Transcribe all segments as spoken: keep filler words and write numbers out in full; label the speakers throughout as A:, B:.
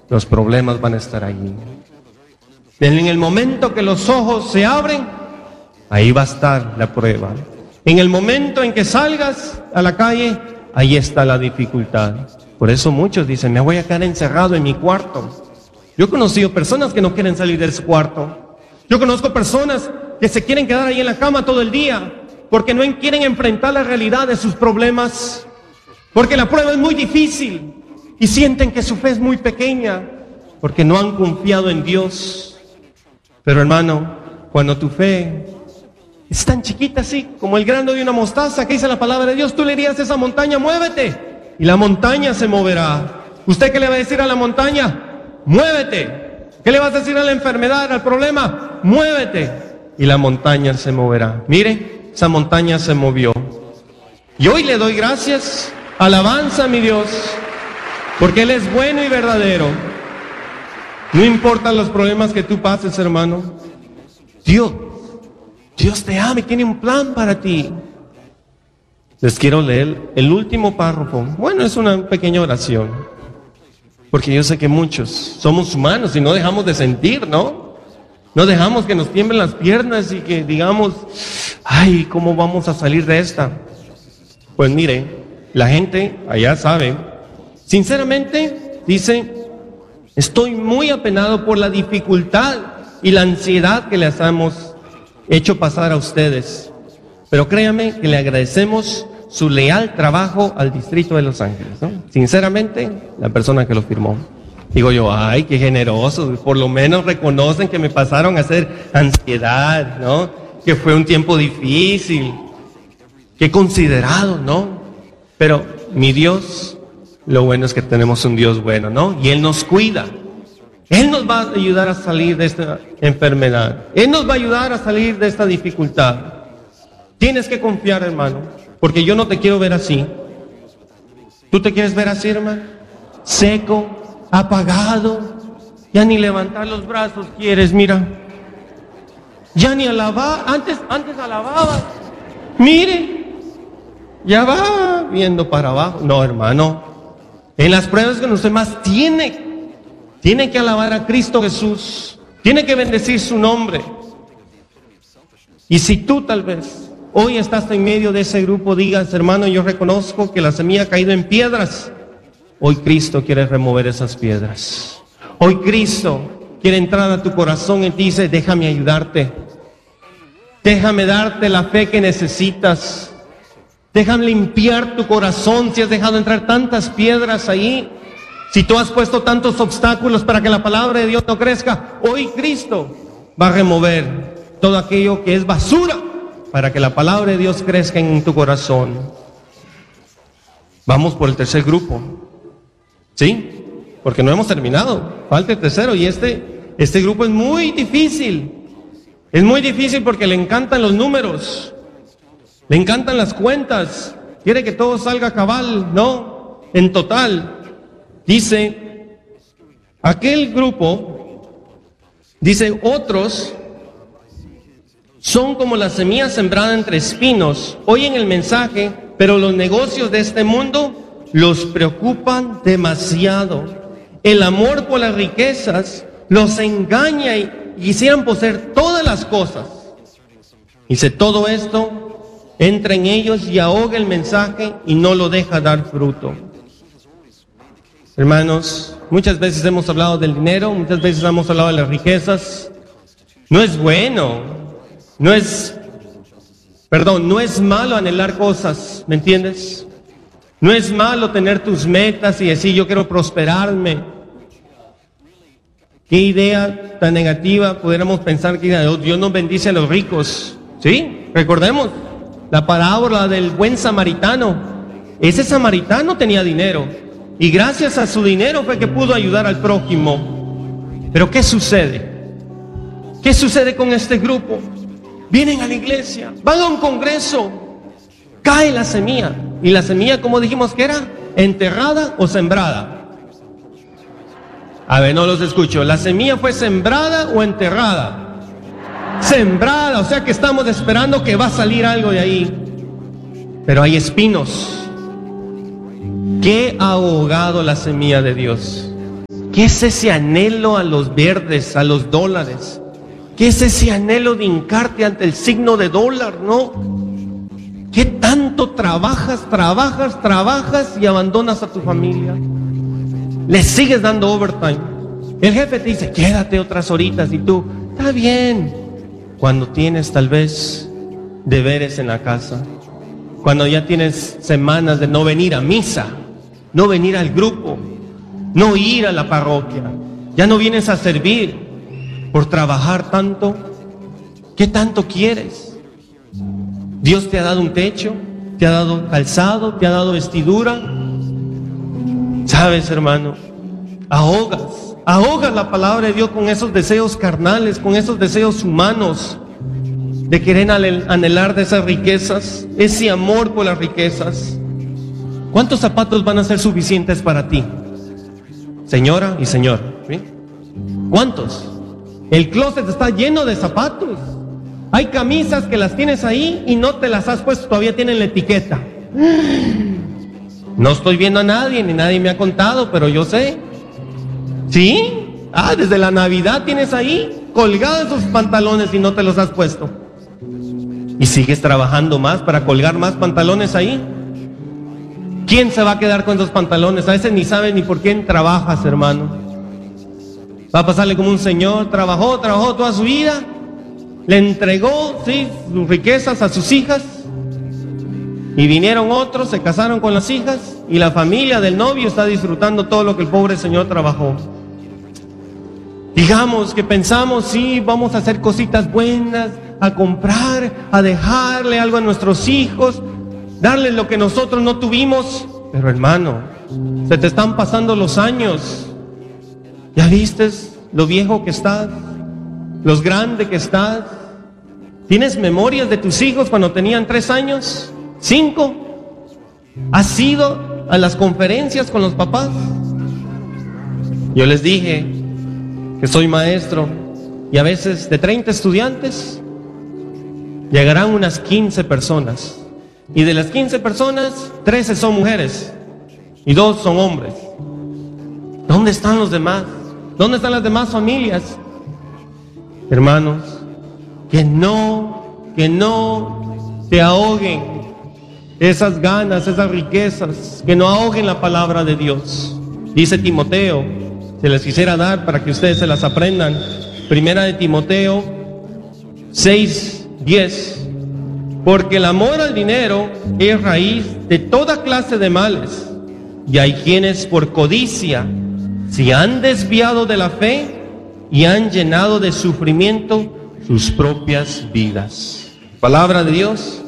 A: los problemas van a estar ahí. En el momento que los ojos se abren, ahí va a estar la prueba. En el momento en que salgas a la calle, ahí está la dificultad. Por eso muchos dicen, me voy a quedar encerrado en mi cuarto. Yo he conocido personas que no quieren salir de su cuarto. Yo conozco personas que se quieren quedar ahí en la cama todo el día porque no quieren enfrentar la realidad de sus problemas, porque la prueba es muy difícil y sienten que su fe es muy pequeña porque no han confiado en Dios. Pero hermano, cuando tu fe es tan chiquita así, como el grano de una mostaza, que dice la palabra de Dios, tú le dirías a esa montaña, muévete, y la montaña se moverá. ¿Usted qué le va a decir a la montaña? Muévete. ¿Qué le vas a decir a la enfermedad, al problema? Muévete, y la montaña se moverá. Mire, esa montaña se movió. Y hoy le doy gracias, alabanza a mi Dios, porque Él es bueno y verdadero. No importan los problemas que tú pases, hermano. Dios, Dios te ama y tiene un plan para ti. Les quiero leer el último párrafo. Bueno, es una pequeña oración, porque yo sé que muchos somos humanos y no dejamos de sentir, ¿no? No dejamos que nos tiemblen las piernas y que digamos, ay, ¿cómo vamos a salir de esta? Pues mire, la gente allá sabe, sinceramente dice, estoy muy apenado por la dificultad y la ansiedad que les hemos hecho pasar a ustedes. Pero créame que le agradecemos su leal trabajo al Distrito de Los Ángeles, ¿no? Sinceramente, la persona que lo firmó. Digo yo, ay, qué generosos, por lo menos reconocen que me pasaron a hacer ansiedad, ¿no? Que fue un tiempo difícil, qué considerado, ¿no? Pero mi Dios, lo bueno es que tenemos un Dios bueno, ¿no? Y Él nos cuida. Él nos va a ayudar a salir de esta enfermedad. Él nos va a ayudar a salir de esta dificultad. Tienes que confiar, hermano, porque yo no te quiero ver así. ¿Tú te quieres ver así, hermano? Seco, apagado, ya ni levantar los brazos quieres, mira. Ya ni alabar, antes, antes alababas. Mire, ya va viendo para abajo. No, hermano, en las pruebas que usted más tiene, tiene que alabar a Cristo Jesús, tiene que bendecir su nombre. Y si tú tal vez hoy estás en medio de ese grupo, digas, hermano, yo reconozco que la semilla ha caído en piedras. Hoy Cristo quiere remover esas piedras. Hoy Cristo quiere entrar a tu corazón y te dice, déjame ayudarte. Déjame darte la fe que necesitas. Déjame limpiar tu corazón si has dejado entrar tantas piedras ahí. Si tú has puesto tantos obstáculos para que la palabra de Dios no crezca, hoy Cristo va a remover todo aquello que es basura para que la palabra de Dios crezca en tu corazón. Vamos por el tercer grupo. ¿Sí? Porque no hemos terminado. Falta el tercero y este, este grupo es muy difícil. Es muy difícil porque le encantan los números. Le encantan las cuentas. Quiere que todo salga cabal, ¿no? En total. Dice, aquel grupo, dice, otros son como la semilla sembrada entre espinos. Oyen el mensaje, pero los negocios de este mundo los preocupan demasiado. El amor por las riquezas los engaña y quisieran poseer todas las cosas. Dice, todo esto entra en ellos y ahoga el mensaje y no lo deja dar fruto. Hermanos, muchas veces hemos hablado del dinero, muchas veces hemos hablado de las riquezas. No es bueno, no es, perdón, no es malo anhelar cosas, ¿me entiendes? No es malo tener tus metas y decir, yo quiero prosperarme. Qué idea tan negativa pudiéramos pensar que Dios nos bendice a los ricos. ¿Sí? Recordemos la parábola del buen samaritano. Ese samaritano tenía dinero y gracias a su dinero fue que pudo ayudar al prójimo. Pero ¿qué sucede? ¿Qué sucede con este grupo? Vienen a la iglesia, van a un congreso, cae la semilla. Y la semilla, ¿cómo dijimos que era? ¿Enterrada o sembrada? A ver, no los escucho. ¿La semilla fue sembrada o enterrada? Sembrada, o sea que estamos esperando que va a salir algo de ahí. Pero hay espinos. ¿Qué ha ahogado la semilla de Dios? ¿Qué ¿Qué es ese anhelo a los verdes, a los dólares? ¿Qué es ese anhelo de hincarte ante el signo de dólar, no? ¿Qué tanto trabajas, trabajas, trabajas y abandonas a tu familia? Le sigues dando overtime. El jefe te dice, quédate otras horitas, y tú, está bien. Cuando tienes tal vez deberes en la casa, cuando ya tienes semanas de no venir a misa, no venir al grupo, no ir a la parroquia, ya no vienes a servir por trabajar tanto. ¿Qué tanto quieres? Dios te ha dado un techo, te ha dado calzado, te ha dado vestidura. ¿Sabes, hermano? Ahogas, ahogas la palabra de Dios con esos deseos carnales, con esos deseos humanos de querer anhelar de esas riquezas, ese amor por las riquezas. ¿Cuántos zapatos van a ser suficientes para ti, señora y señor? ¿Sí? ¿Cuántos? El closet está lleno de zapatos. Hay camisas que las tienes ahí y no te las has puesto, todavía tienen la etiqueta. No estoy viendo a nadie, ni nadie me ha contado, pero yo sé. ¿Sí? Ah, desde la Navidad tienes ahí colgados esos pantalones y no te los has puesto. Y sigues trabajando más para colgar más pantalones ahí. ¿Quién se va a quedar con esos pantalones? A veces ni sabes ni por quién trabajas, hermano. Va a pasarle como un señor, trabajó, trabajó toda su vida, le entregó, sí, sus riquezas a sus hijas, y vinieron otros, se casaron con las hijas, y la familia del novio está disfrutando todo lo que el pobre señor trabajó. Digamos que pensamos, sí, vamos a hacer cositas buenas, a comprar, a dejarle algo a nuestros hijos, darles lo que nosotros no tuvimos. Pero hermano, se te están pasando los años. ¿Ya vistes lo viejo que estás? Lo grande que estás. ¿Tienes memorias de tus hijos cuando tenían tres años? ¿Cinco? ¿Has ido a las conferencias con los papás? Yo les dije que soy maestro y a veces de treinta estudiantes llegarán unas quince personas, y de las quince personas, trece son mujeres y dos son hombres. ¿Dónde están los demás? ¿Dónde están las demás familias? Hermanos, que no, que no te ahoguen esas ganas, esas riquezas, que no ahoguen la palabra de Dios. Dice Timoteo, se les quisiera dar para que ustedes se las aprendan. Primera de Timoteo seis, diez. Porque el amor al dinero es raíz de toda clase de males, y hay quienes por codicia se han desviado de la fe y han llenado de sufrimiento sus propias vidas. Palabra de Dios.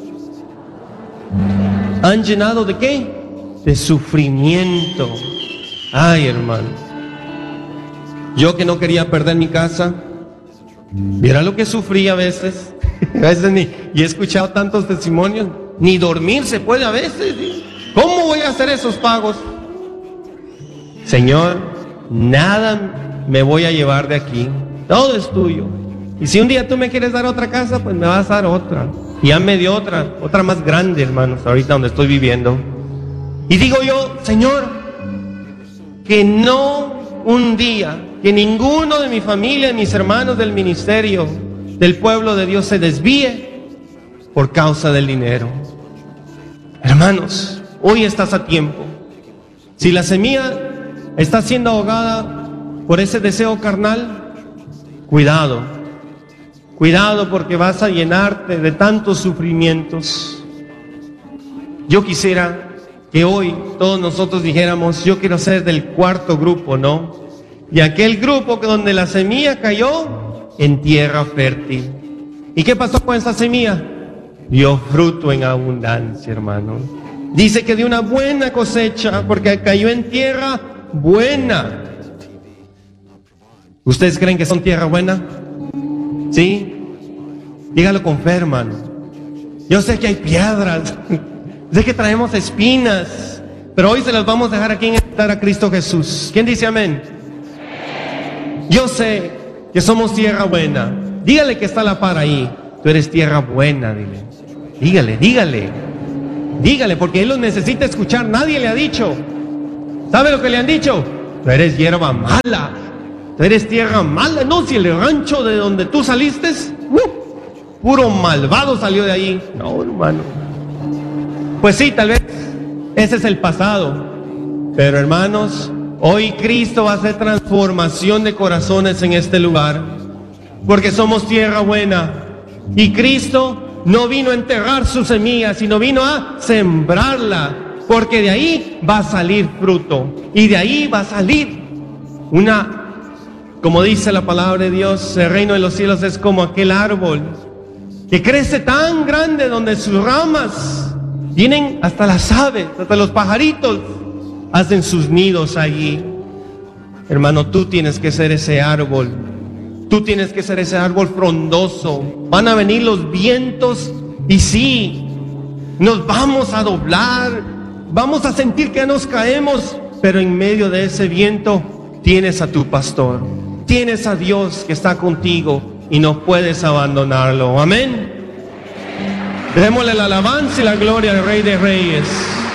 A: ¿Han llenado de qué? De sufrimiento. Ay, hermano, yo que no quería perder mi casa, mira lo que sufrí a veces. A veces ni, y he escuchado tantos testimonios, ni dormir se puede a veces. ¿Cómo voy a hacer esos pagos? Señor, nada me voy a llevar de aquí, todo es tuyo. Y si un día tú me quieres dar otra casa, pues me vas a dar otra. Y ya me dio otra, otra más grande, hermanos, ahorita donde estoy viviendo. Y digo yo, Señor, que no un día, que ninguno de mi familia, de mis hermanos del ministerio, del pueblo de Dios se desvíe por causa del dinero. Hermanos, hoy estás a tiempo. Si la semilla está siendo ahogada por ese deseo carnal, cuidado, cuidado, porque vas a llenarte de tantos sufrimientos. Yo quisiera que hoy todos nosotros dijéramos, yo quiero ser del cuarto grupo, ¿no? Y aquel grupo que donde la semilla cayó en tierra fértil. ¿Y qué pasó con esa semilla? Dio fruto en abundancia, hermano. Dice que dio una buena cosecha porque cayó en tierra buena. ¿Ustedes creen que son tierra buena? ¿Sí? Dígalo con fe, hermano. Yo sé que hay piedras, sé que traemos espinas, pero hoy se las vamos a dejar aquí en el altar a Cristo Jesús. ¿Quién dice amén? Yo sé que somos tierra buena. Dígale que está a la par ahí. Tú eres tierra buena, dile. Dígale, dígale. Dígale, porque él lo necesita escuchar. Nadie le ha dicho. ¿Sabe lo que le han dicho? tú eres hierba mala, tú eres tierra mala. No, si el rancho de donde tú saliste, uh, puro malvado salió de ahí. No, hermano. Pues sí, tal vez ese es el pasado. Pero hermanos, hoy Cristo va a hacer transformación de corazones en este lugar, porque somos tierra buena. Y Cristo no vino a enterrar su semilla, sino vino a sembrarla, porque de ahí va a salir fruto. Y de ahí va a salir una, como dice la palabra de Dios, el reino de los cielos es como aquel árbol que crece tan grande, donde sus ramas vienen hasta las aves, hasta los pajaritos hacen sus nidos allí. Hermano, tú tienes que ser ese árbol. Tú tienes que ser ese árbol frondoso. Van a venir los vientos y sí, nos vamos a doblar, vamos a sentir que nos caemos, pero en medio de ese viento tienes a tu pastor, tienes a Dios que está contigo y no puedes abandonarlo. Amén. Démosle la alabanza y la gloria al Rey de Reyes.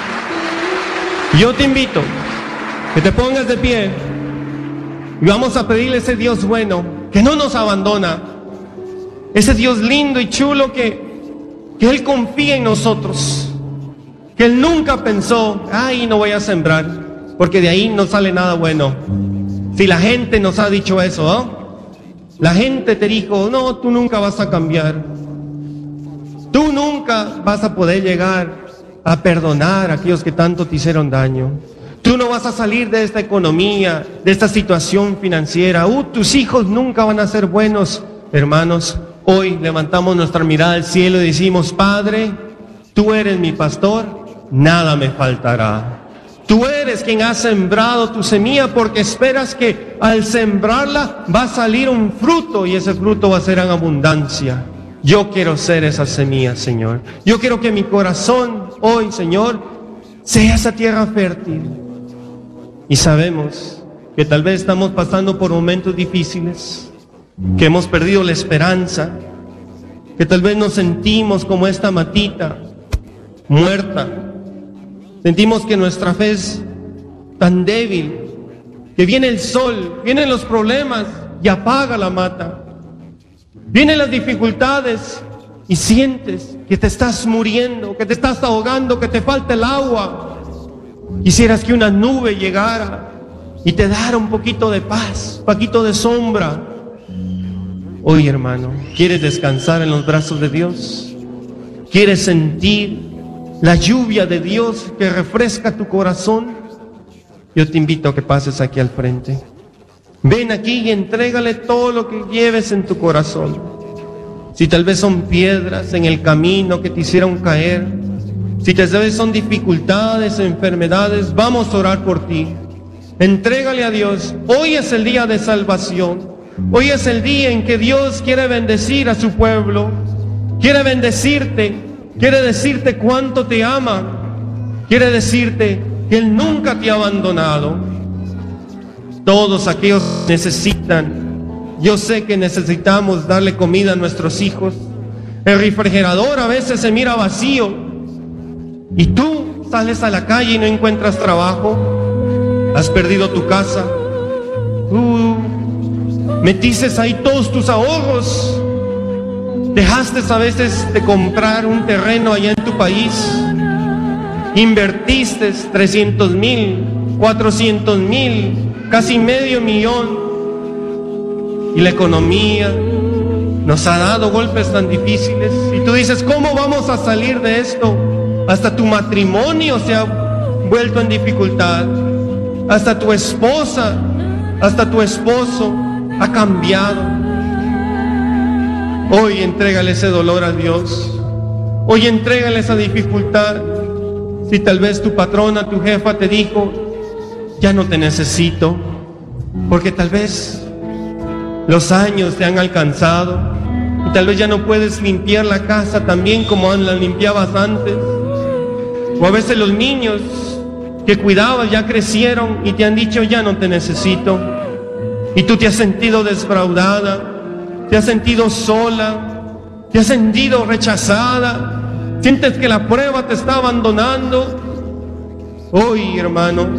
A: Yo te invito que te pongas de pie y vamos a pedirle a ese Dios bueno que no nos abandona, ese Dios lindo y chulo que, que Él confía en nosotros, que Él nunca pensó, ay, no voy a sembrar, porque de ahí no sale nada bueno. Si la gente nos ha dicho eso, ¿no? La gente te dijo, no, tú nunca vas a cambiar, tú nunca vas a poder llegar a perdonar a aquellos que tanto te hicieron daño. Tú no vas a salir de esta economía, de esta situación financiera. Uh, tus hijos nunca van a ser buenos. Hermanos, hoy levantamos nuestra mirada al cielo y decimos, Padre, tú eres mi pastor, nada me faltará. Tú eres quien ha sembrado tu semilla, porque esperas que al sembrarla va a salir un fruto y ese fruto va a ser en abundancia. Yo quiero ser esa semilla, Señor. Yo quiero que mi corazón hoy, Señor, sea esa tierra fértil. Y sabemos que tal vez estamos pasando por momentos difíciles, que hemos perdido la esperanza, que tal vez nos sentimos como esta matita muerta. Sentimos que nuestra fe es tan débil, que viene el sol, vienen los problemas y apaga la mata. Vienen las dificultades y sientes que te estás muriendo, que te estás ahogando, que te falta el agua. Quisieras que una nube llegara y te dara un poquito de paz, un poquito de sombra. Hoy, hermano, ¿quieres descansar en los brazos de Dios? ¿Quieres sentir la lluvia de Dios que refresca tu corazón? Yo te invito a que pases aquí al frente. Ven aquí y entrégale todo lo que lleves en tu corazón. Si tal vez son piedras en el camino que te hicieron caer, si tal vez son dificultades, enfermedades, vamos a orar por ti. Entrégale a Dios. Hoy es el día de salvación. Hoy es el día en que Dios quiere bendecir a su pueblo. Quiere bendecirte. Quiere decirte cuánto te ama. Quiere decirte que Él nunca te ha abandonado. Todos aquellos que necesitan. Yo sé que necesitamos darle comida a nuestros hijos. El refrigerador a veces se mira vacío. Y tú sales a la calle y no encuentras trabajo. Has perdido tu casa. Tú metiste ahí todos tus ahorros. Dejaste a veces de comprar un terreno allá en tu país. Invertiste trescientos mil, cuatrocientos mil, casi medio millón. Y la economía nos ha dado golpes tan difíciles. Y tú dices, ¿cómo vamos a salir de esto? Hasta tu matrimonio se ha vuelto en dificultad. Hasta tu esposa, hasta tu esposo ha cambiado. Hoy entrégale ese dolor a Dios. Hoy entrégale esa dificultad. Si tal vez tu patrona, tu jefa te dijo, ya no te necesito, porque tal vez los años te han alcanzado y tal vez ya no puedes limpiar la casa tan bien como la limpiabas antes. O a veces los niños que cuidabas ya crecieron y te han dicho, ya no te necesito. Y tú te has sentido defraudada, te has sentido sola, te has sentido rechazada, sientes que la prueba te está abandonando. Hoy, hermano,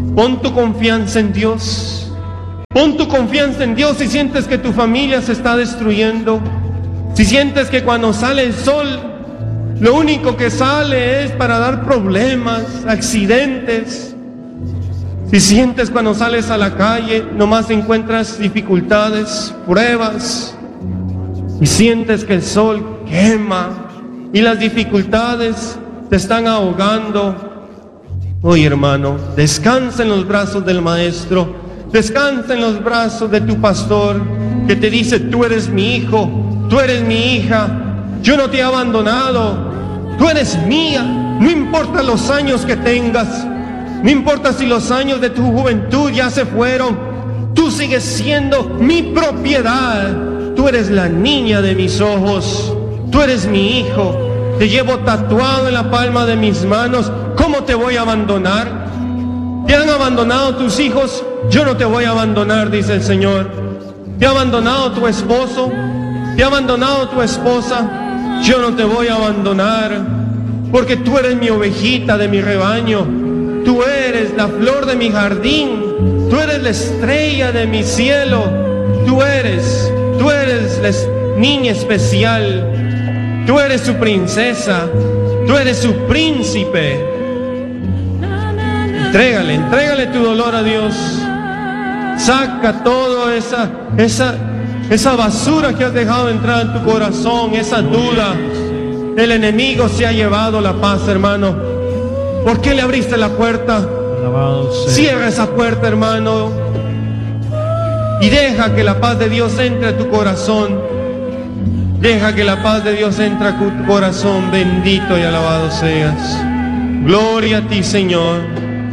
A: Pon tu confianza en Dios. Pon tu confianza en Dios si sientes que tu familia se está destruyendo. Si sientes que cuando sale el sol, lo único que sale es para dar problemas, accidentes. Si sientes cuando sales a la calle, nomás encuentras dificultades, pruebas. Y sientes que el sol quema y las dificultades te están ahogando. Oye, hermano, descansa en los brazos del Maestro. Descansa en los brazos de tu pastor, que te dice: tú eres mi hijo, tú eres mi hija, yo no te he abandonado, tú eres mía. No importa los años que tengas, no importa si los años de tu juventud ya se fueron, tú sigues siendo mi propiedad. Tú eres la niña de mis ojos, tú eres mi hijo, te llevo tatuado en la palma de mis manos. ¿Cómo te voy a abandonar? ¿Te han abandonado tus hijos? Yo no te voy a abandonar, dice el Señor. ¿Te ha abandonado tu esposo? ¿Te ha abandonado tu esposa? Yo no te voy a abandonar, porque tú eres mi ovejita de mi rebaño. Tú eres la flor de mi jardín. Tú eres la estrella de mi cielo. Tú eres, tú eres la niña especial. Tú eres su princesa. Tú eres su príncipe. Entrégale, entrégale tu dolor a Dios. Saca toda esa, esa, esa basura que has dejado entrar en tu corazón, esa duda. El enemigo se ha llevado la paz, hermano. ¿Por qué le abriste la puerta? Cierra esa puerta, hermano, y deja que la paz de Dios entre a tu corazón. Deja que la paz de Dios entre a tu corazón. Bendito y alabado seas. Gloria a ti, Señor.